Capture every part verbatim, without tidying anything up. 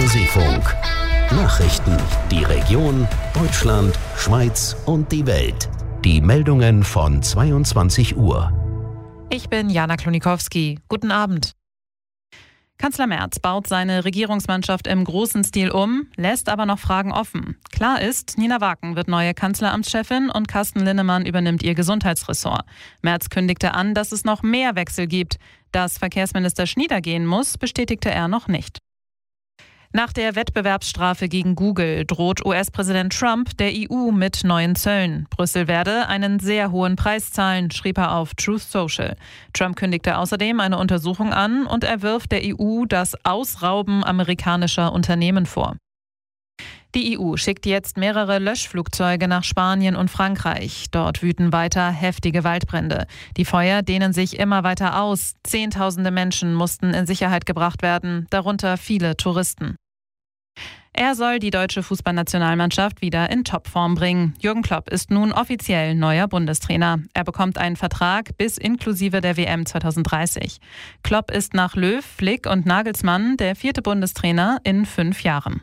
Seefunk. Nachrichten, die Region, Deutschland, Schweiz und die Welt. Die Meldungen von zweiundzwanzig Uhr. Ich bin Jana Klonikowski. Guten Abend. Kanzler Merz baut seine Regierungsmannschaft im großen Stil um, lässt aber noch Fragen offen. Klar ist, Nina Waken wird neue Kanzleramtschefin und Carsten Linnemann übernimmt ihr Gesundheitsressort. Merz kündigte an, dass es noch mehr Wechsel gibt. Dass Verkehrsminister Schnieder gehen muss, bestätigte er noch nicht. Nach der Wettbewerbsstrafe gegen Google droht U S-Präsident Trump der E U mit neuen Zöllen. Brüssel werde einen sehr hohen Preis zahlen, schrieb er auf Truth Social. Trump kündigte außerdem eine Untersuchung an und er wirft der E U das Ausrauben amerikanischer Unternehmen vor. Die E U schickt jetzt mehrere Löschflugzeuge nach Spanien und Frankreich. Dort wüten weiter heftige Waldbrände. Die Feuer dehnen sich immer weiter aus. Zehntausende Menschen mussten in Sicherheit gebracht werden, darunter viele Touristen. Er soll die deutsche Fußballnationalmannschaft wieder in Topform bringen. Jürgen Klopp ist nun offiziell neuer Bundestrainer. Er bekommt einen Vertrag bis inklusive der W M zwanzig dreißig. Klopp ist nach Löw, Flick und Nagelsmann der vierte Bundestrainer in fünf Jahren.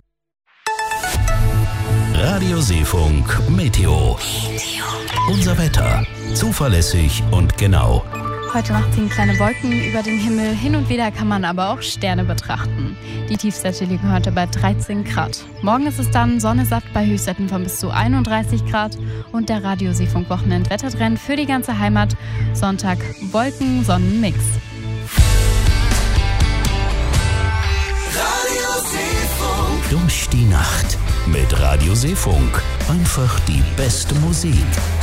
Radio Seefunk Meteo. Unser Wetter. Zuverlässig und genau. Heute Nacht ziehen kleine Wolken über den Himmel. Hin und wieder kann man aber auch Sterne betrachten. Die Tiefstwerte liegen heute bei dreizehn Grad. Morgen ist es dann Sonne satt bei Höchstwerten von bis zu einunddreißig Grad. Und der Radio Seefunk Wochenend-Wettertrend für die ganze Heimat. Sonntag Wolken, Sonnenmix. Radio Seefunk. Durch die Nacht mit Radio Seefunk. Einfach die beste Musik.